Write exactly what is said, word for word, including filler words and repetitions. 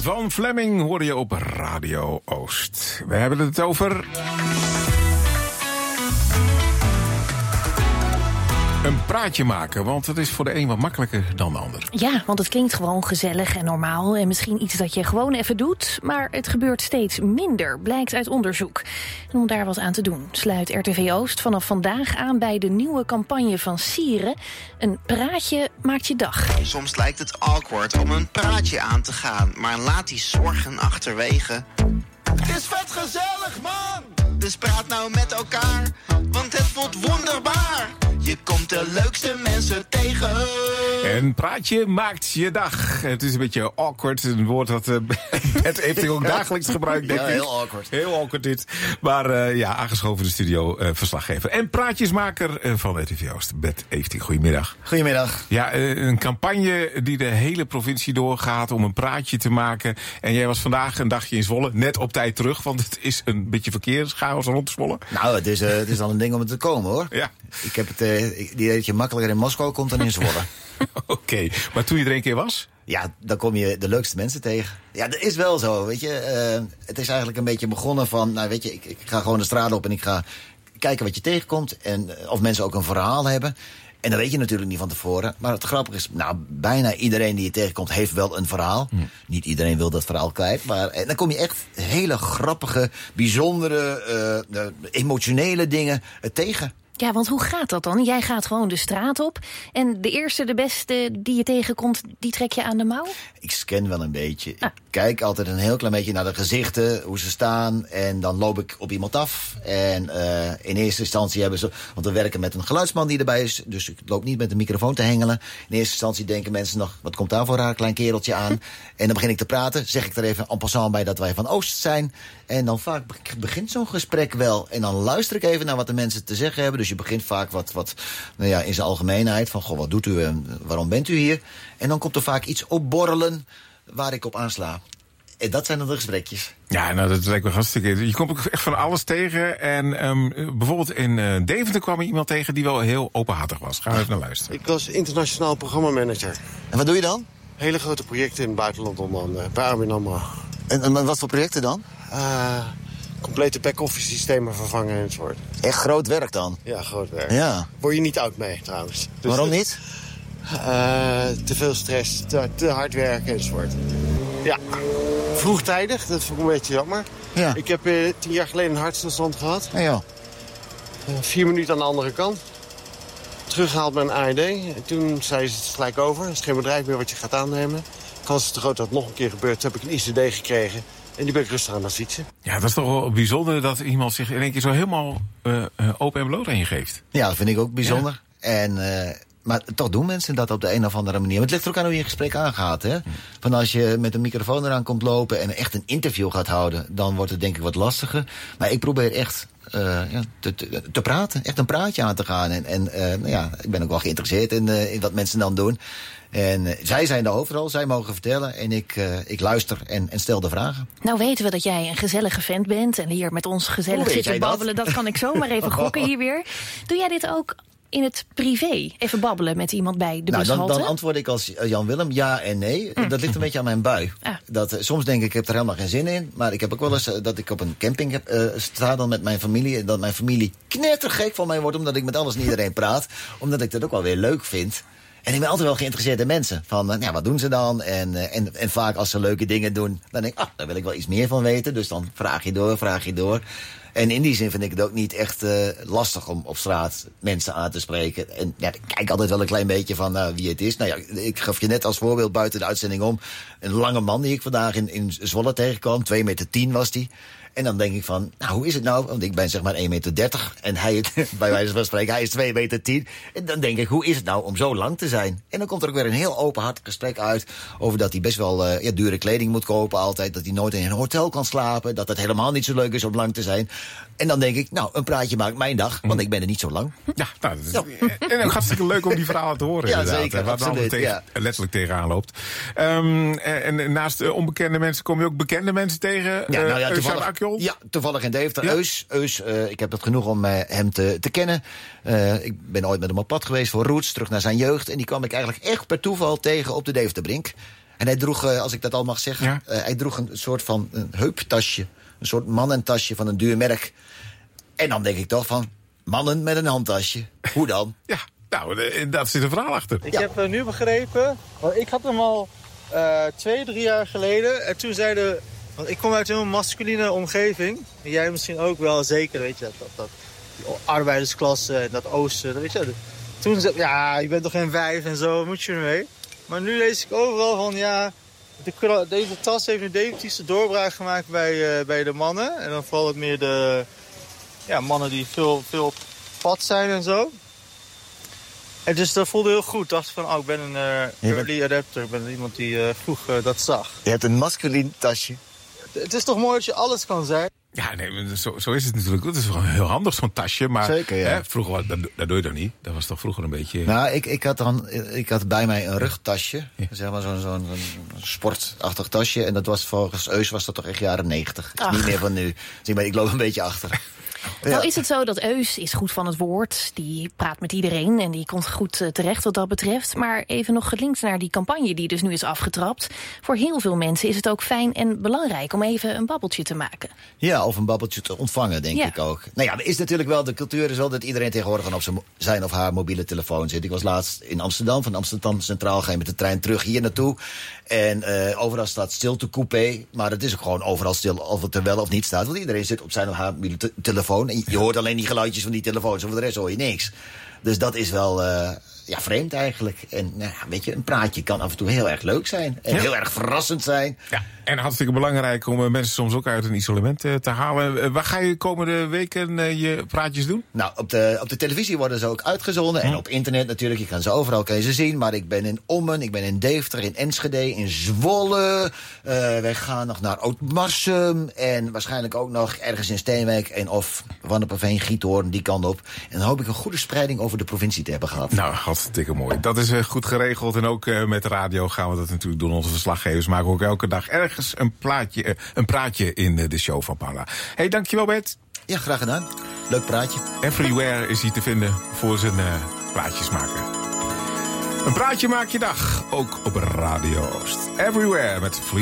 van Fleming hoorde je op Radio Oost. We hebben het over een praatje maken, want het is voor de een wat makkelijker dan de ander. Ja, want het klinkt gewoon gezellig en normaal en misschien iets dat je gewoon even doet, maar het gebeurt steeds minder, blijkt uit onderzoek. En om daar wat aan te doen, sluit R T V Oost vanaf vandaag aan bij de nieuwe campagne van Sieren. Een praatje maakt je dag. Soms lijkt het awkward om een praatje aan te gaan, maar laat die zorgen achterwege. Het is vet gezellig, man! Dus praat nou met elkaar, want het voelt wonderbaar. Je komt de leukste mensen tegen. Een praatje maakt je dag. Het is een beetje awkward, een woord dat uh, het heeft hij ook dagelijks gebruikt, denk ik. Ja, heel awkward. Heel awkward dit. Maar uh, ja, aangeschoven de studio uh, verslaggever en praatjesmaker uh, van R T V Oost, Bert Eefting. Goedemiddag. Goedemiddag. Ja, uh, een campagne die de hele provincie doorgaat om een praatje te maken. En jij was vandaag een dagje in Zwolle, net op tijd terug, want het is een beetje verkeerschaos rond Zwolle. Nou, het is, uh, het is al een ding om het te komen, hoor. Ja. Ik heb het, uh, die dat je makkelijker in Moskou komt dan in Zwolle. Oké, okay. Maar toen je er een keer was? Ja, dan kom je de leukste mensen tegen. Ja, dat is wel zo, weet je. Uh, het is eigenlijk een beetje begonnen van, nou weet je, ik, ik ga gewoon de straat op en ik ga kijken wat je tegenkomt. En uh, of mensen ook een verhaal hebben. En dat weet je natuurlijk niet van tevoren. Maar het grappige is, nou, bijna iedereen die je tegenkomt heeft wel een verhaal. Hm. Niet iedereen wil dat verhaal kwijt. Maar en dan kom je echt hele grappige, bijzondere, uh, uh, emotionele dingen uh, tegen. Ja, want hoe gaat dat dan? Jij gaat gewoon de straat op en de eerste, de beste die je tegenkomt, die trek je aan de mouw? Ik scan wel een beetje. Ah. Ik kijk altijd een heel klein beetje naar de gezichten, hoe ze staan. En dan loop ik op iemand af. En uh, in eerste instantie hebben ze, want we werken met een geluidsman die erbij is. Dus ik loop niet met een microfoon te hengelen. In eerste instantie denken mensen nog, wat komt daar voor een raar klein kereltje aan? En dan begin ik te praten. Zeg ik er even en passant bij dat wij van Oost zijn. En dan vaak begint zo'n gesprek wel. En dan luister ik even naar wat de mensen te zeggen hebben. Dus je begint vaak wat, wat nou ja, in zijn algemeenheid. Van, goh, wat doet u en waarom bent u hier? En dan komt er vaak iets opborrelen waar ik op aansla. En dat zijn dan de gesprekjes. Ja, nou, dat lijkt me hartstikke. Je komt ook echt van alles tegen. En um, bijvoorbeeld in uh, Deventer kwam je iemand tegen die wel heel openhartig was. Gaan we even naar luisteren. Ik was internationaal programmamanager. En wat doe je dan? Hele grote projecten in het buitenland onder andere. Bij A B N AMRO. En, en wat voor projecten dan? Uh, complete back-office systemen vervangen enzovoort. Echt groot werk dan? Ja, groot werk. Ja. Word je niet oud mee, trouwens. Dus waarom niet? Uh, te veel stress, te, te hard werken enzovoort. Ja. Vroegtijdig, dat vond ik een beetje jammer. Ja. Ik heb uh, tien jaar geleden een hartstilstand gehad. Ja, joh. Uh, vier minuten aan de andere kant. Teruggehaald met een A E D. En toen zei ze het gelijk over. Het is geen bedrijf meer wat je gaat aannemen. Kans is te groot dat het nog een keer gebeurt. Toen heb ik een I C D gekregen. En die ben ik rustig aan het fietsen. Ja, dat is toch wel bijzonder dat iemand zich in één keer zo helemaal uh, uh, open en bloot aan je geeft. Ja, dat vind ik ook bijzonder. Ja. En, uh, maar toch doen mensen dat op de een of andere manier. Maar het ligt er ook aan hoe je een gesprek aangaat. Hè? Van als je met een microfoon eraan komt lopen en echt een interview gaat houden, dan wordt het denk ik wat lastiger. Maar ik probeer echt uh, ja, te, te, te praten, echt een praatje aan te gaan. En, en uh, nou ja, ik ben ook wel geïnteresseerd in, uh, in wat mensen dan doen. En uh, zij zijn er overal, zij mogen vertellen en ik, uh, ik luister en, en stel de vragen. Nou weten we dat jij een gezellige vent bent en hier met ons gezellig zit te babbelen. Dat? dat kan ik zomaar even gokken hier weer. Doe jij dit ook in het privé? Even babbelen met iemand bij de nou, bushalte? Dan, dan antwoord ik als Jan Willem ja en nee. Mm. Dat ligt een beetje aan mijn bui. Ah. Dat, uh, soms denk ik, ik heb er helemaal geen zin in. Maar ik heb ook wel eens uh, dat ik op een camping heb, uh, sta dan met mijn familie. En dat mijn familie knettergek van mij wordt omdat ik met alles en iedereen praat. Omdat ik dat ook wel weer leuk vind. En ik ben altijd wel geïnteresseerd in mensen. Van, uh, ja, wat doen ze dan? En, uh, en, en vaak als ze leuke dingen doen, dan denk ik, ah, daar wil ik wel iets meer van weten. Dus dan vraag je door, vraag je door. En in die zin vind ik het ook niet echt uh, lastig om op straat mensen aan te spreken. En ja, ik kijk altijd wel een klein beetje van uh, wie het is. Nou ja, ik gaf je net als voorbeeld buiten de uitzending om een lange man die ik vandaag in, in Zwolle tegenkwam. twee meter tien was die. En dan denk ik van, nou, hoe is het nou? Want ik ben zeg maar één meter dertig en hij, bij wijze van spreken, hij is twee meter tien. En dan denk ik, hoe is het nou om zo lang te zijn? En dan komt er ook weer een heel openhartig gesprek uit over dat hij best wel uh, ja, dure kleding moet kopen altijd. Dat hij nooit in een hotel kan slapen. Dat het helemaal niet zo leuk is om lang te zijn. En dan denk ik, nou, een praatje maakt mijn dag, want ik ben er niet zo lang. Ja, nou, dat is, en ook hartstikke leuk om die verhalen te horen. Ja, inderdaad, zeker, waar absoluut, tegen, ja. letterlijk tegenaan loopt. Um, en, en naast uh, onbekende mensen kom je ook bekende mensen tegen. Ja, nou ja, uh, toevallig, ja, toevallig in Deventer. Ja. Eus, Eus uh, ik heb het genoeg om uh, hem te, te kennen. Uh, ik ben ooit met hem op pad geweest voor Roots, terug naar zijn jeugd. En die kwam ik eigenlijk echt per toeval tegen op de Deventerbrink. En hij droeg, uh, als ik dat al mag zeggen... Ja. Uh, hij droeg een soort van een heuptasje. Een soort mannentasje van een duur merk. En dan denk ik toch van... mannen met een handtasje. Hoe dan? Ja, nou, daar zit een verhaal achter. Ik ja. heb uh, nu begrepen... want ik had hem al uh, twee, drie jaar geleden... en toen zeiden... want ik kom uit een masculine omgeving. En jij misschien ook wel, zeker, weet je... dat, dat, dat die arbeidersklasse en dat oosten, dat weet je... Toen zei ja, je bent toch geen wijf en zo, moet je ermee? Maar nu lees ik overal van, ja... De, deze tas heeft een definitieve doorbraak gemaakt bij, uh, bij de mannen. En dan vooral wat meer de ja, mannen die veel, veel op pad zijn en zo. En dus dat voelde heel goed. Ik dacht van, oh, ik ben een uh, early bent... adapter. Ik ben iemand die uh, vroeg uh, dat zag. Je hebt een masculin tasje. Het is toch mooi dat je alles kan zijn? Ja, nee, zo, zo is het natuurlijk. Het is gewoon heel handig, zo'n tasje. Maar zeker, ja. Hè, vroeger, dat, dat doe je dan niet. Dat was toch vroeger een beetje... Nou, ik, ik, had, dan, ik had bij mij een rugtasje. Ja. Zeg maar zo'n zo'n sportachtig tasje. En dat was volgens Eus was dat toch echt jaren negentig. Niet meer van nu. Zie maar, ik loop een beetje achter. Ja. Nou is het zo dat Eus is goed van het woord. Die praat met iedereen en die komt goed uh, terecht wat dat betreft. Maar even nog gelinkt naar die campagne die dus nu is afgetrapt. Voor heel veel mensen is het ook fijn en belangrijk om even een babbeltje te maken. Ja, of een babbeltje te ontvangen, denk ja. ik ook. Nou ja, er is natuurlijk wel, de cultuur is wel dat iedereen tegenwoordig op zijn, zijn of haar mobiele telefoon zit. Ik was laatst in Amsterdam, van Amsterdam Centraal ga je met de trein terug hier naartoe. En uh, overal staat stilte coupé, maar het is ook gewoon overal stil of het er wel of niet staat. Want iedereen zit op zijn of haar mobiele te- telefoon. En je hoort alleen die geluidjes van die telefoons, voor de rest hoor je niks. Dus dat is wel uh, ja, vreemd eigenlijk. En nou, weet je, een praatje kan af en toe heel erg leuk zijn. En ja. heel erg verrassend zijn. Ja, en hartstikke belangrijk om uh, mensen soms ook uit een isolement uh, te halen. Uh, waar ga je de komende weken uh, je praatjes doen? Nou, op de, op de televisie worden ze ook uitgezonden. Hm. En op internet natuurlijk. Je kan ze overal kan je ze zien. Maar ik ben in Ommen, ik ben in Deventer, in Enschede, in Zwolle. Uh, wij gaan nog naar Oud-Marsum. En waarschijnlijk ook nog ergens in Steenwijk. En of Wanneperveen, Giethoorn, die kant op. En dan hoop ik een goede spreiding over de provincie te hebben gehad. Nou, hartstikke mooi. Dat is uh, goed geregeld. En ook uh, met de radio gaan we dat natuurlijk doen. Onze verslaggevers maken ook elke dag ergens een, plaatje, uh, een praatje in uh, de show van Paula. Hey, dankjewel Bert. Ja, graag gedaan. Leuk praatje. Everywhere is hij te vinden voor zijn uh, plaatjes maken. Een praatje maak je dag, ook op Radio Oost. Everywhere met